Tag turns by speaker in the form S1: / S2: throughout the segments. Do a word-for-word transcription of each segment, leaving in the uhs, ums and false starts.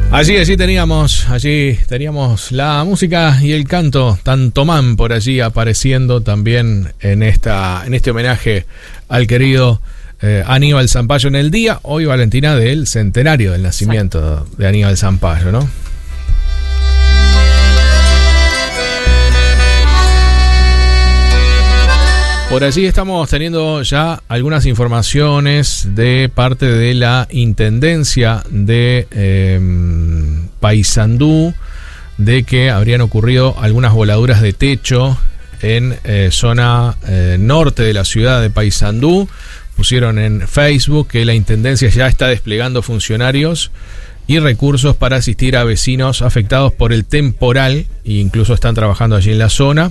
S1: Allí, allí teníamos, allí teníamos la música y el canto Tantomán por allí apareciendo también en esta, en este homenaje al querido eh, Aníbal Zampayo en el día, hoy Valentina, del centenario del nacimiento Exacto. de Aníbal Zampayo, ¿no? Por allí estamos teniendo ya algunas informaciones de parte de la Intendencia de eh, Paysandú de que habrían ocurrido algunas voladuras de techo en eh, zona eh, norte de la ciudad de Paysandú. Pusieron en Facebook que la Intendencia ya está desplegando funcionarios y recursos para asistir a vecinos afectados por el temporal e incluso están trabajando allí en la zona.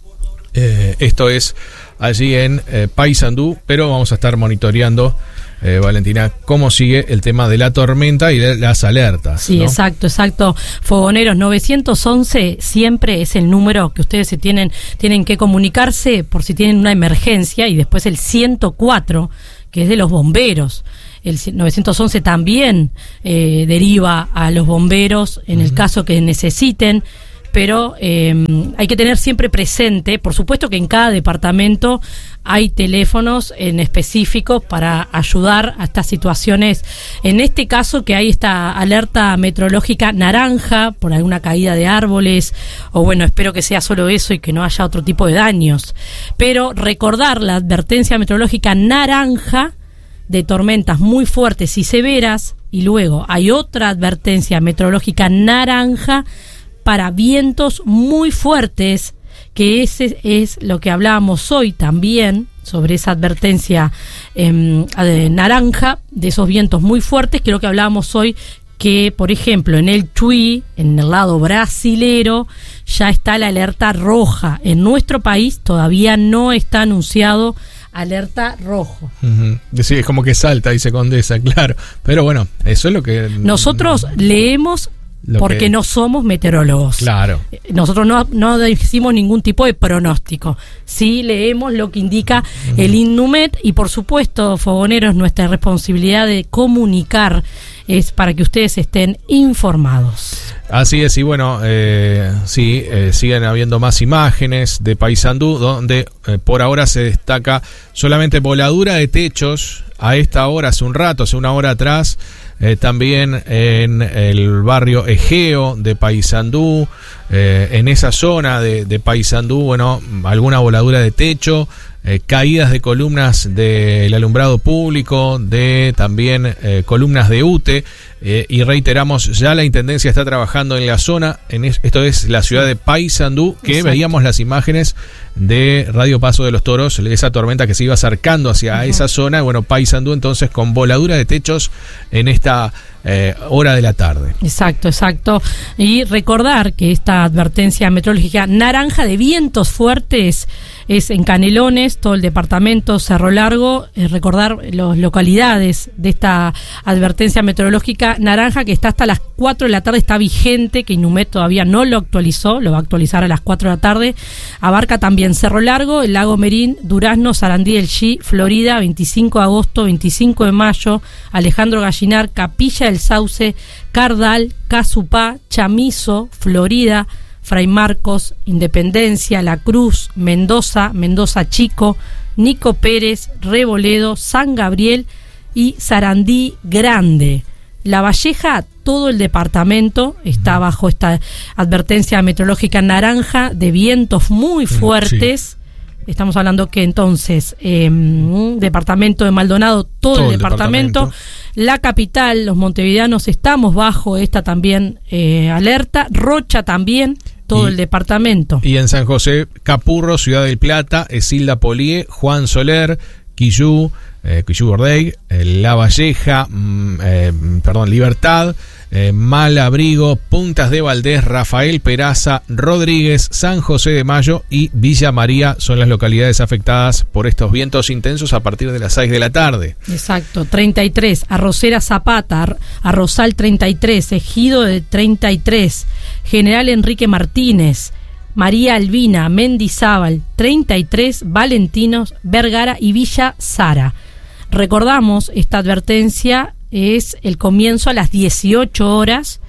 S1: Eh, esto es allí en eh, Paysandú, pero vamos a estar monitoreando, eh, Valentina, cómo sigue el tema de la tormenta y de las alertas.
S2: Sí, ¿no? exacto, exacto. Fogoneros, novecientos once siempre es el número que ustedes se tienen, tienen que comunicarse por si tienen una emergencia, y después el ciento cuatro, que es de los bomberos. El novecientos once también eh, deriva a los bomberos en uh-huh. el caso que necesiten. Pero eh, hay que tener siempre presente, por supuesto que en cada departamento hay teléfonos en específico para ayudar a estas situaciones. En este caso que hay esta alerta meteorológica naranja por alguna caída de árboles, o bueno, espero que sea solo eso y que no haya otro tipo de daños. Pero recordar la advertencia meteorológica naranja de tormentas muy fuertes y severas, y luego hay otra advertencia meteorológica naranja para vientos muy fuertes, que ese es lo que hablábamos hoy también, sobre esa advertencia eh, de naranja, de esos vientos muy fuertes, que es lo que hablábamos hoy, que por ejemplo en el Chuy, en el lado brasilero, ya está la alerta roja. En nuestro país todavía no está anunciado alerta rojo. Uh-huh.
S1: Sí, es como que salta y se condensa, claro. Pero bueno, eso es lo que...
S2: Nosotros leemos... Lo porque que... no somos meteorólogos.
S1: Claro.
S2: Nosotros no, no decimos ningún tipo de pronóstico. Sí leemos lo que indica uh-huh. el INNUMED, y por supuesto, fogoneros, nuestra responsabilidad de comunicar es para que ustedes estén informados.
S1: Así es, y bueno, eh, sí, eh, siguen habiendo más imágenes de Paysandú, donde eh, por ahora se destaca solamente voladura de techos a esta hora, hace un rato, hace una hora atrás. Eh, también en el barrio Egeo de Paysandú, eh, en esa zona de, de Paysandú, bueno, alguna voladura de techo, eh, caídas de columnas del alumbrado público, de también eh, columnas de U T E, eh, y reiteramos, ya la Intendencia está trabajando en la zona, en es, esto es la ciudad de Paysandú, que Exacto. veíamos las imágenes de Radio Paso de los Toros, esa tormenta que se iba acercando hacia uh-huh. esa zona. Bueno, Paysandú entonces con voladura de techos en esta eh, hora de la tarde.
S2: Exacto, exacto. Y recordar que esta advertencia meteorológica naranja de vientos fuertes es en Canelones, todo el departamento, Cerro Largo. Eh, recordar las localidades de esta advertencia meteorológica naranja, que está hasta las cuatro de la tarde, está vigente, que INNUMED todavía no lo actualizó, lo va a actualizar a las cuatro de la tarde. Abarca también Cerro Largo, el Lago Merín, Durazno, Sarandí, El Chi, Florida, veinticinco de agosto, veinticinco de mayo, Alejandro Gallinar, Capilla del Sauce, Cardal, Casupá, Chamizo, Florida, Fray Marcos, Independencia, La Cruz, Mendoza, Mendoza Chico, Nico Pérez, Reboledo, San Gabriel y Sarandí Grande. La Valleja, todo el departamento está bajo esta advertencia meteorológica naranja de vientos muy fuertes. Sí. Estamos hablando que entonces, eh, departamento de Maldonado, todo, todo el, el departamento. departamento. La capital, los montevideanos, estamos bajo esta también eh, alerta. Rocha también, todo y, el departamento.
S1: Y en San José, Capurro, Ciudad del Plata, Esilda Polié, Juan Soler, Quillú, eh, Quillú Bordey, eh, La Valleja, mm, eh, perdón, Libertad, eh, Malabrigo, Puntas de Valdés, Rafael Peraza, Rodríguez, San José de Mayo y Villa María son las localidades afectadas por estos vientos intensos a partir de las seis de la tarde.
S2: Exacto, treinta y tres, Arrocera Zapata, Arrozal treinta y tres, Ejido de treinta y tres, General Enrique Martínez, María Albina, Mendizábal, treinta y tres, Valentinos, Vergara y Villa Sara. Recordamos, esta advertencia es el comienzo a las dieciocho horas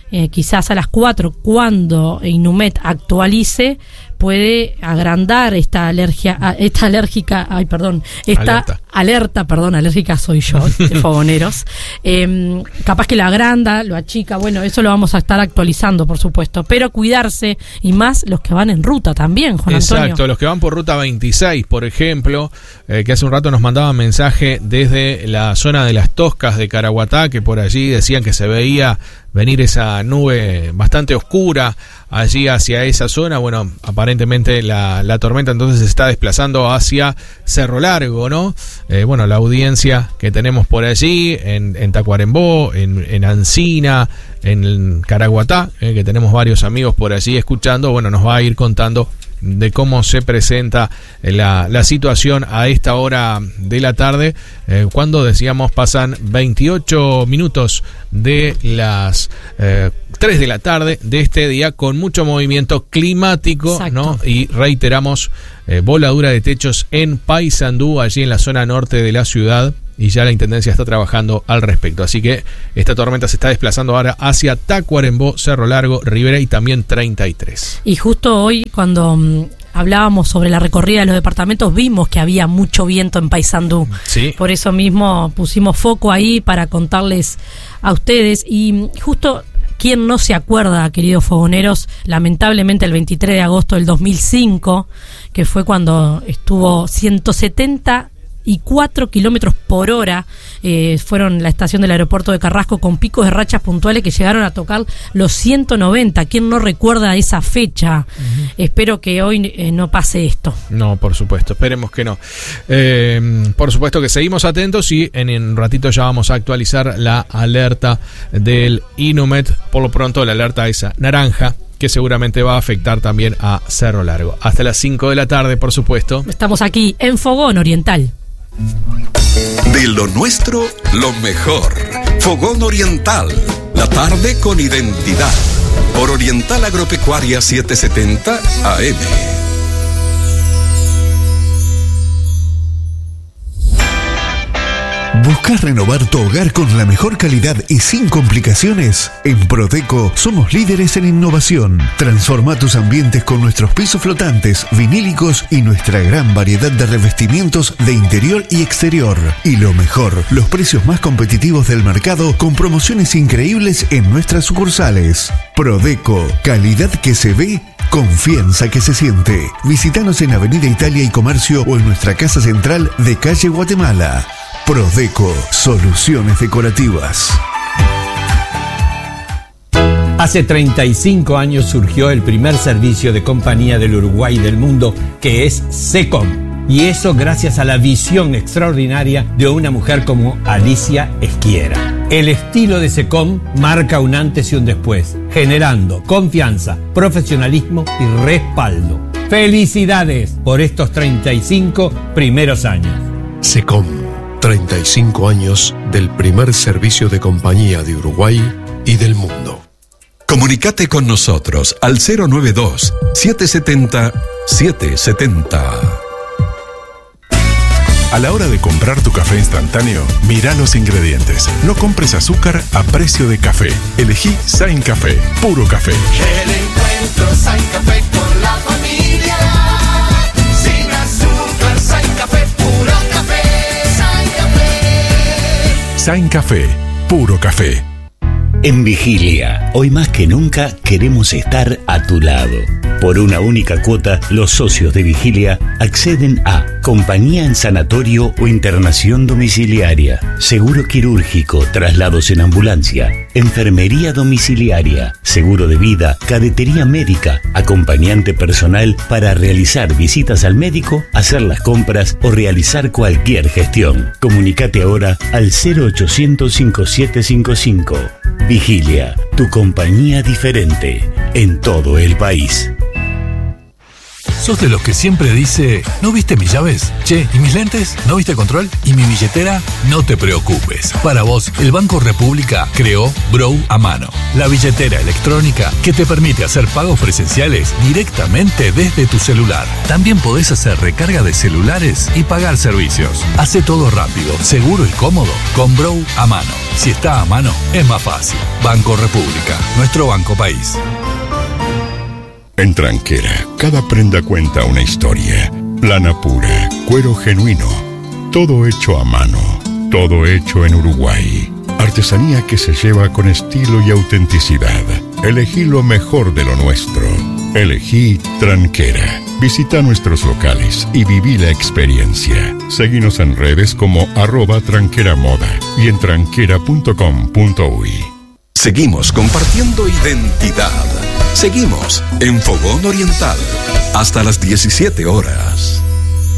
S2: eh, quizás a las cuatro, cuando Inumet actualice, puede agrandar esta alergia, esta alérgica, ay perdón, esta alerta, alerta perdón, alérgica soy yo, de fogoneros. Eh, capaz que lo agranda, lo achica, bueno, eso lo vamos a estar actualizando, por supuesto, pero cuidarse, y más los que van en ruta también, Juan Antonio.
S1: Exacto, los que van por ruta veintiséis, por ejemplo, eh, que hace un rato nos mandaban mensaje desde la zona de Las Toscas de Caraguatá, que por allí decían que se veía venir esa nube bastante oscura allí hacia esa zona. Bueno, aparentemente la, la tormenta entonces se está desplazando hacia Cerro Largo, ¿no? Eh, bueno, la audiencia que tenemos por allí, en, en Tacuarembó, en, en Ancina, en Caraguatá, eh, que tenemos varios amigos por allí escuchando, bueno, nos va a ir contando de cómo se presenta la, la situación a esta hora de la tarde, eh, cuando decíamos pasan veintiocho minutos de las eh, tres de la tarde de este día, con mucho movimiento climático. Exacto. ¿No? Y reiteramos, eh, voladura de techos en Paysandú, allí en la zona norte de la ciudad, y ya la Intendencia está trabajando al respecto. Así que esta tormenta se está desplazando ahora hacia Tacuarembó, Cerro Largo, Rivera y también treinta y tres.
S2: Y justo hoy, cuando um, hablábamos sobre la recorrida de los departamentos, vimos que había mucho viento en Paysandú.
S1: Sí.
S2: Por eso mismo pusimos foco ahí para contarles a ustedes. Y justo, ¿quién no se acuerda, queridos fogoneros? Lamentablemente el veintitrés de agosto del dos mil cinco, que fue cuando estuvo ciento setenta y cuatro kilómetros por hora, eh, fueron la estación del aeropuerto de Carrasco, con picos de rachas puntuales que llegaron a tocar los ciento noventa. ¿Quién no recuerda esa fecha? Uh-huh. Espero que hoy eh, no pase esto.
S1: No, por supuesto, esperemos que no. Eh, por supuesto que seguimos atentos, y en un ratito ya vamos a actualizar la alerta del Inumet. Por lo pronto la alerta esa naranja, que seguramente va a afectar también a Cerro Largo. Hasta las cinco de la tarde, por supuesto.
S2: Estamos aquí en Fogón Oriental.
S3: De lo nuestro, lo mejor. Fogón Oriental, la tarde con identidad. Por Oriental Agropecuaria setecientos setenta A M.
S4: ¿Buscas renovar tu hogar con la mejor calidad y sin complicaciones? En Prodeco somos líderes en innovación. Transforma tus ambientes con nuestros pisos flotantes, vinílicos y nuestra gran variedad de revestimientos de interior y exterior. Y lo mejor, los precios más competitivos del mercado, con promociones increíbles en nuestras sucursales. Prodeco, calidad que se ve, confianza que se siente. Visítanos en Avenida Italia y Comercio o en nuestra casa central de calle Guatemala. Prodeco, soluciones decorativas.
S5: Hace treinta y cinco años surgió el primer servicio de compañía del Uruguay y del mundo, que es SECOM. Y eso gracias a la visión extraordinaria de una mujer como Alicia Esquiera. El estilo de SECOM marca un antes y un después, generando confianza, profesionalismo y respaldo. ¡Felicidades por estos treinta y cinco primeros años!
S6: SECOM, treinta y cinco años del primer servicio de compañía de Uruguay y del mundo.
S3: Comunicate con nosotros al cero nueve dos, siete siete cero, siete siete cero.
S7: A la hora de comprar tu café instantáneo, mira los ingredientes. No compres azúcar a precio de café. Elegí Sain Café, puro café.
S8: El encuentro Sain Café con la familia. Sin azúcar, Sain Café, puro café. Sain Café.
S7: Sain Café, puro café.
S9: En Vigilia, hoy más que nunca queremos estar a tu lado. Por una única cuota, los socios de Vigilia acceden a compañía en sanatorio o internación domiciliaria, seguro quirúrgico, traslados en ambulancia, enfermería domiciliaria, seguro de vida, cadetería médica, acompañante personal para realizar visitas al médico, hacer las compras o realizar cualquier gestión. Comunicate ahora al cero ochocientos, cincuenta y siete cincuenta y cinco. Vigilia, tu compañía diferente en todo el país.
S10: ¿Sos de los que siempre dice, ¿no viste mis llaves? Che, ¿y mis lentes? ¿No viste control? ¿Y mi billetera? No te preocupes. Para vos, el Banco República creó Bro a mano, la billetera electrónica que te permite hacer pagos presenciales directamente desde tu celular. También podés hacer recarga de celulares y pagar servicios. Hace todo rápido, seguro y cómodo con Bro a mano. Si está a mano, es más fácil. Banco República, nuestro banco país.
S11: En Tranquera, cada prenda cuenta una historia. Lana pura, cuero genuino, todo hecho a mano, todo hecho en Uruguay. Artesanía que se lleva con estilo y autenticidad. Elegí lo mejor de lo nuestro. Elegí Tranquera. Visita nuestros locales y viví la experiencia. Seguinos en redes como arroba tranquera moda y en tranquera punto com punto uy.
S3: Seguimos compartiendo identidad. Seguimos en Fogón Oriental hasta las diecisiete horas.